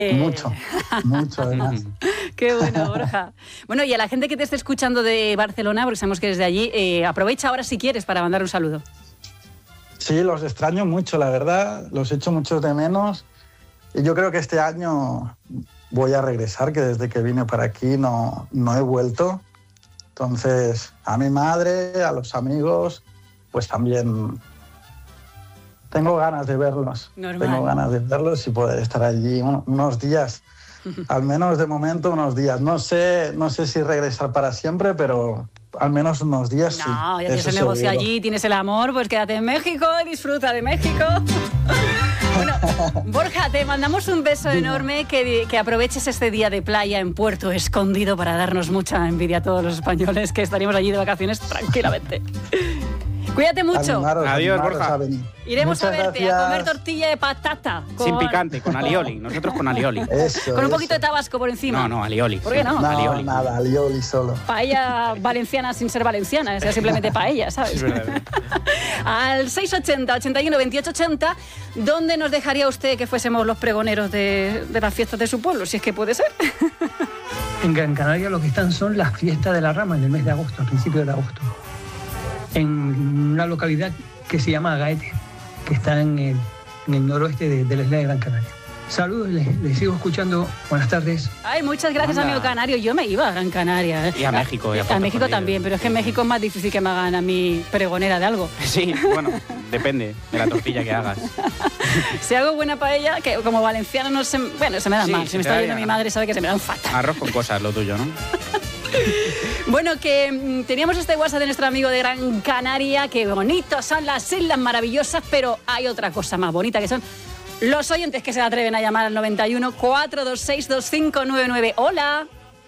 Mucho además. Qué bueno, Borja. Bueno, y a la gente que te esté escuchando de Barcelona, porque sabemos que eres de allí, aprovecha ahora si quieres para mandar un saludo. Sí, los extraño mucho, la verdad, los echo mucho de menos. Y yo creo que este año voy a regresar, que desde que vine para aquí no he vuelto. Entonces, a mi madre, a los amigos, pues también tengo ganas de verlos. Normal. Tengo ganas de verlos y poder estar allí unos días. Al menos de momento unos días. No sé si regresar para siempre, pero al menos unos días sí. No, ya tienes el negocio allí, tienes el amor, pues quédate en México y disfruta de México. Bueno, Borja, te mandamos un beso enorme, que aproveches este día de playa en Puerto Escondido para darnos mucha envidia a todos los españoles que estaríamos allí de vacaciones tranquilamente. Cuídate mucho. Adiós, Borja. Iremos Muchas a verte gracias. a comer tortilla de patata. Sin picante, con alioli. Nosotros con alioli. Con un poquito de tabasco por encima. No, alioli. ¿Por qué no? No, alioli. nada, alioli solo. Paella valenciana sin ser valenciana, es simplemente paella, ¿sabes? Es verdad. Al 680 81 28 80, ¿dónde nos dejaría usted que fuésemos los pregoneros de las fiestas de su pueblo? Si es que puede ser. En Gran Canaria lo que están son las fiestas de la rama en el mes de agosto, a principios de agosto. En una localidad que se llama Gaete, que está en el noroeste de la isla de Gran Canaria. Saludos, les sigo escuchando. Buenas tardes. Ay, muchas gracias, amigo canario. Yo me iba a Gran Canaria. Y a México. A México también, pero es que en México es más difícil que me hagan a mí pregonera de algo. Sí, bueno, depende de la tortilla que hagas. Si hago buena paella, que como valenciano no se... Bueno, se me dan mal. Si me está oyendo mi madre, sabe que se me dan fatal. Arroz con cosas, lo tuyo, ¿no? Bueno, que teníamos este WhatsApp de nuestro amigo de Gran Canaria, que bonitos son las islas maravillosas, pero hay otra cosa más bonita, que son los oyentes que se atreven a llamar al 91 426 2599. Hola.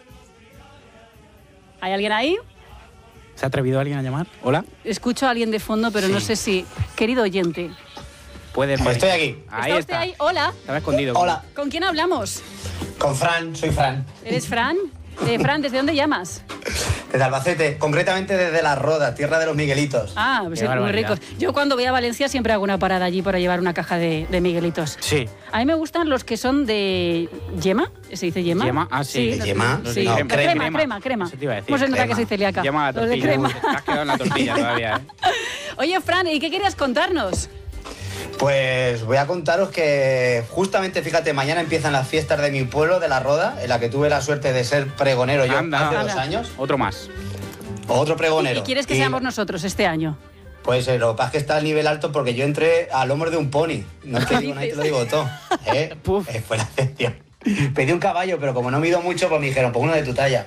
¿Hay alguien ahí? ¿Se ha atrevido alguien a llamar? ¿Hola? Escucho a alguien de fondo, pero no sé si... Querido oyente. Puedes. Estoy aquí. Ahí ¿Está está. usted ahí? Hola. Estaba escondido. Hola. ¿Con quién hablamos? Con Fran, soy Fran. ¿Eres Fran? Fran, ¿desde dónde llamas? Desde Albacete, concretamente desde La Roda, tierra de los Miguelitos. Ah, pues Qué muy barbaridad. ricos. Yo cuando voy a Valencia siempre hago una parada allí para llevar una caja de Miguelitos. Sí. A mí me gustan los que son de yema. ¿Se dice yema? ¿Yema? Ah, sí. ¿De yema? Sí. No, crema. Eso te iba a decir. ¿Cómo se nota Crema. que soy celíaca? Llama a la Los de tortilla. crema. Te has quedado en la tortilla todavía, ¿eh? Oye, Fran, ¿y qué querías contarnos? Pues voy a contaros que justamente, fíjate, mañana empiezan las fiestas de mi pueblo, de La Roda, en la que tuve la suerte de ser pregonero yo Anda. hace 2 Anda. años. Otro más. Otro pregonero. ¿Y quieres que seamos nosotros este año? Pues lo que pasa es que está al nivel alto porque yo entré al hombro de un pony. No es que digo nada y te lo digo todo. Puf. Fue la excepción. Pedí un caballo, pero como no mido mucho, pues me dijeron, pues uno de tu talla.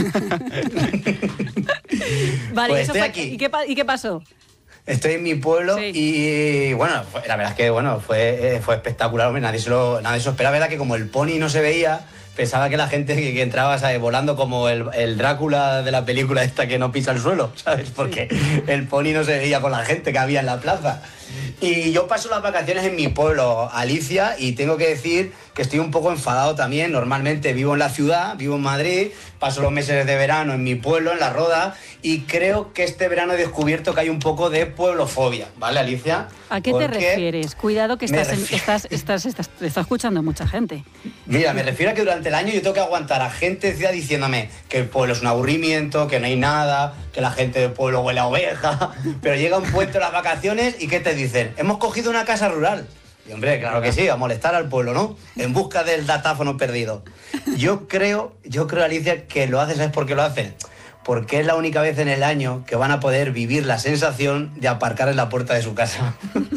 Vale, Pues eso estoy fue... aquí. ¿Y qué pasó? Estoy en mi pueblo Sí. y bueno, la verdad es que fue espectacular, hombre, nadie se lo esperaba, la verdad que como el pony no se veía, pensaba que la gente que entraba, ¿sabes?, volando como el Drácula de la película esta que no pisa el suelo, ¿sabes? Porque el pony no se veía con la gente que había en la plaza. Y yo paso las vacaciones en mi pueblo, Alicia, y tengo que decir que estoy un poco enfadado también. Normalmente vivo en la ciudad, vivo en Madrid, paso los meses de verano en mi pueblo, en La Roda, y creo que este verano he descubierto que hay un poco de pueblofobia, ¿vale, Alicia? ¿A qué te refieres? Cuidado que me estás escuchando mucha gente. Mira, me refiero a que durante el año yo tengo que aguantar a gente de ciudad diciéndome que el pueblo es un aburrimiento, que no hay nada, que la gente del pueblo huele a oveja, pero llega un puente de las vacaciones y ¿qué te dicen? Hemos cogido una casa rural. Y hombre, claro que sí, a molestar al pueblo, ¿no? En busca del datáfono perdido. Yo creo, Alicia, que lo hacen, ¿sabes por qué lo hacen? Porque es la única vez en el año que van a poder vivir la sensación de aparcar en la puerta de su casa.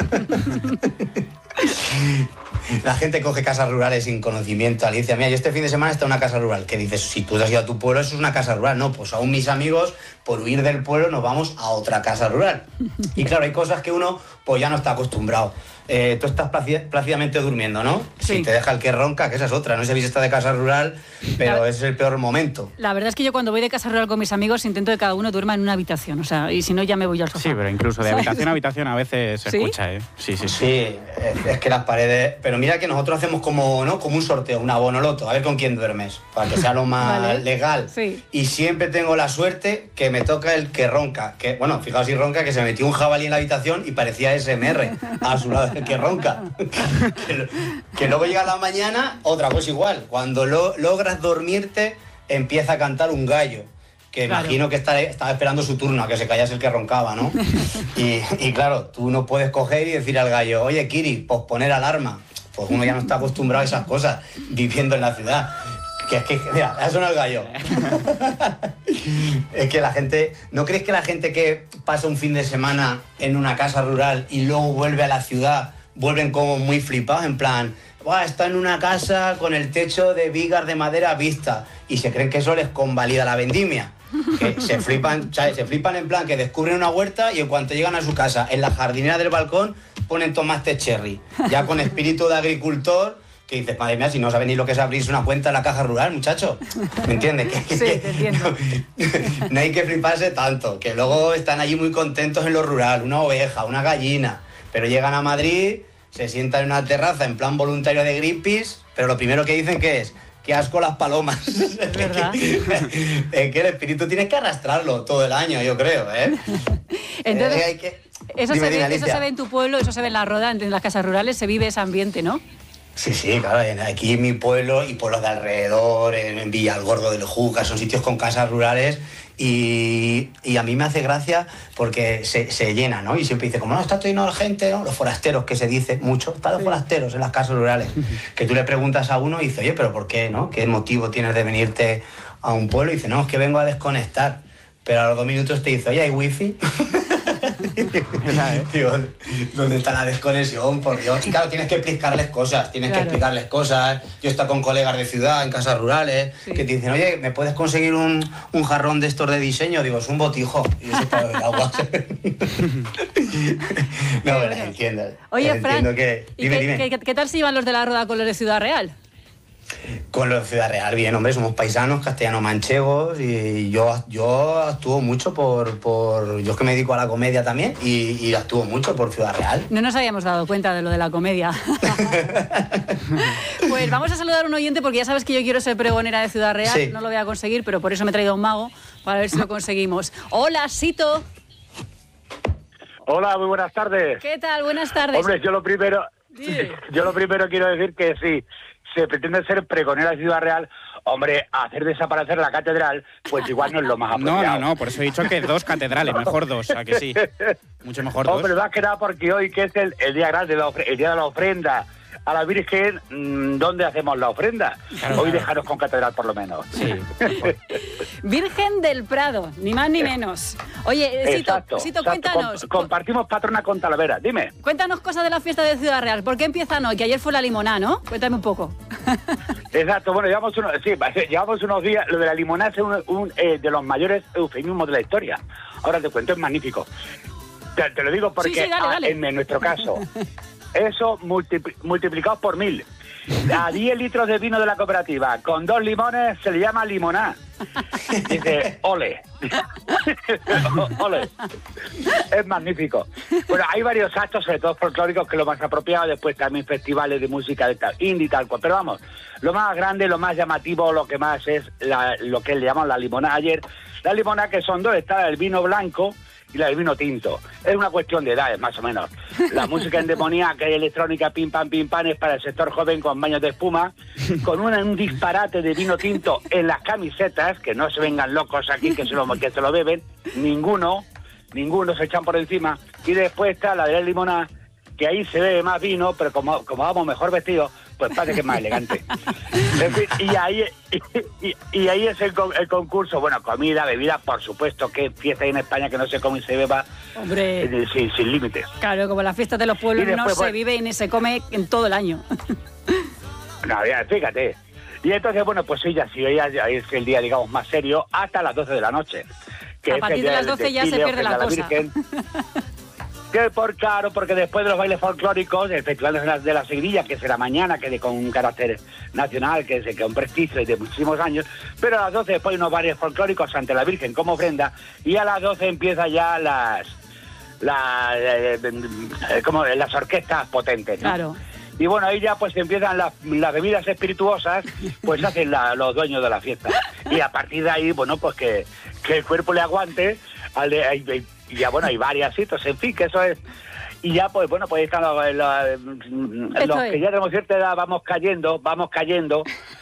La gente coge casas rurales sin conocimiento, Alicia. Mira, yo este fin de semana está en una casa rural, que dices, si tú has ido a tu pueblo, eso es una casa rural. No, pues aún mis amigos, por huir del pueblo, nos vamos a otra casa rural. Y claro, hay cosas que uno pues ya no está acostumbrado. Tú estás plácidamente durmiendo, ¿no? Sí. Si te deja el que ronca, que esa es otra. No sé si habéis estado de casa rural, pero ese es el peor momento. La verdad es que yo cuando voy de casa rural con mis amigos intento que cada uno duerma en una habitación, o sea, y si no ya me voy al sofá. Sí, pero incluso de ¿Sabes? habitación a habitación a veces se ¿Sí? escucha, ¿eh? Sí. Sí, es que las paredes... Pero mira que nosotros hacemos como, ¿no?, como un sorteo, un abonoloto, a ver con quién duermes, para que sea lo más Vale. legal. Sí. Y siempre tengo la suerte que me toca el que ronca. Que, bueno, fijaos si ronca, que se metió un jabalí en la habitación y parecía SMR a su lado. el que ronca. que luego llega la mañana, otra cosa igual. Cuando logras dormirte, empieza a cantar un gallo. Que claro. Imagino que estaba esperando su turno, a que se callase el que roncaba, ¿no? y claro, tú no puedes coger y decir al gallo, oye, Kiri, posponer alarma. Pues uno ya no está acostumbrado a esas cosas, viviendo en la ciudad. Que es que, mira, ha sonado el gallo. Es que la gente... ¿No crees que la gente que pasa un fin de semana en una casa rural y luego vuelve a la ciudad, vuelven como muy flipados, en plan, está en una casa con el techo de vigas de madera vista, y se creen que eso les convalida la vendimia? Que se flipan, ¿sabes? Se flipan en plan que descubren una huerta y en cuanto llegan a su casa, en la jardinera del balcón, ponen tomates cherry, ya con espíritu de agricultor. Que dices, madre mía, si no sabes ni lo que es abrirse una cuenta en la caja rural, muchacho. ¿Me entiendes? Sí, te entiendo. No hay que fliparse tanto, que luego están allí muy contentos en lo rural, una oveja, una gallina, pero llegan a Madrid, se sientan en una terraza en plan voluntario de Greenpeace, pero lo primero que dicen que es, qué asco las palomas. Es verdad. Es que el espíritu tienes que arrastrarlo todo el año, yo creo, ¿eh? Entonces, hay que... eso se ve en tu pueblo, eso se ve en la Roda, en las casas rurales, se vive ese ambiente, ¿no? Sí, claro, aquí en mi pueblo y pueblos de alrededor, en Villalgordo del Júcar, son sitios con casas rurales y a mí me hace gracia porque se llena, ¿no? Y siempre dice, como no está todo lleno de gente, ¿no? Los forasteros, que se dice mucho, están los forasteros en las casas rurales, que tú le preguntas a uno y dice, oye, ¿pero por qué, no? ¿Qué motivo tienes de venirte a un pueblo? Y dice, no, es que vengo a desconectar. Pero a los 2 minutos te dice, oye, ¿hay wifi? Digo, ¿dónde está la desconexión? Por Dios. Y claro, tienes que explicarles cosas, Yo he estado con colegas de ciudad, en casas rurales, que te dicen, oye, ¿me puedes conseguir un jarrón de estos de diseño? Digo, es un botijo. Y eso para beber agua. No, pero entiendo. Oye, Fran, Dime. ¿qué tal se llevan los de la Roda con los de Ciudad Real? Con los de Ciudad Real, bien, hombre, somos paisanos, castellano-manchegos, y yo actúo mucho yo es que me dedico a la comedia también, y actúo mucho por Ciudad Real. No nos habíamos dado cuenta de lo de la comedia. Pues vamos a saludar a un oyente, porque ya sabes que yo quiero ser pregonera de Ciudad Real, sí. No lo voy a conseguir, pero por eso me he traído a un mago, para ver si lo conseguimos. Hola, Sito. Hola, muy buenas tardes. ¿Qué tal? Buenas tardes. Hombre, yo lo primero quiero decir que sí, se pretende ser pregonera de Ciudad Real, hombre, hacer desaparecer la catedral, pues igual no es lo más apropiado. No, por eso he dicho que 2 catedrales, mejor 2, ¿a que sí? Mucho mejor 2. Hombre, más que nada porque hoy, que es el día grande, el día de la ofrenda a la Virgen, ¿dónde hacemos la ofrenda? Claro, hoy dejaros con catedral, por lo menos. Sí. Virgen del Prado, ni más ni menos. Oye, Sito, cuéntanos. Compartimos patrona con Talavera, dime. Cuéntanos cosas de la fiesta de Ciudad Real. ¿Por qué empiezan hoy? Que ayer fue la limoná, ¿no? Cuéntame un poco. Exacto, bueno, llevamos unos días. Lo de la limoná es uno de los mayores eufemismos de la historia. Ahora te cuento, es magnífico. Te lo digo porque dale. En nuestro caso... Eso multiplicados por 1000. A 10 litros de vino de la cooperativa con 2 limones se le llama limoná. Dice, ole. Ole. Es magnífico. Bueno, hay varios actos, sobre todo folclóricos, que es lo más apropiado. Después también festivales de música de tal, indie, tal cual. Pero vamos, lo más grande, lo más llamativo, lo que más es lo que le llaman la limoná ayer. La limoná, que son 2, está el vino blanco y la del vino tinto. Es una cuestión de edades, más o menos. La música endemoniaca y electrónica pim pam es para el sector joven con baños de espuma, con un disparate de vino tinto en las camisetas, que no se vengan locos aquí que se lo beben, ninguno se echan por encima. Y después está la de la limoná, que ahí se bebe más vino, pero como vamos mejor vestidos, pues parece que es más elegante. En fin, y ahí es el concurso. Bueno, comida, bebida, por supuesto, que fiesta hay en España que no se come y se beba. Hombre, sin límites. Claro, como la fiesta de los pueblos después, no se vive ni se come en todo el año. No, ya, fíjate. Y entonces, bueno, pues hoy es el día, digamos, más serio, hasta las 12 de la noche. Que a partir de las 12 ya se pierde la cosa. Claro, porque después de los bailes folclóricos, el Festival de la Seguirilla, que será mañana, que con un carácter nacional, que es un prestigio de muchísimos años, pero a las 12 después hay unos bailes folclóricos ante la Virgen como ofrenda, y a las 12 empieza ya las orquestas potentes, ¿no? Claro. Y bueno, ahí ya pues empiezan las bebidas espirituosas, pues hacen los dueños de la fiesta. Y a partir de ahí, bueno, pues que el cuerpo le aguante, y ya bueno, hay varias citas, en fin, que eso es. Y ya, pues bueno, pues ahí están los que ya tenemos cierta edad, vamos cayendo,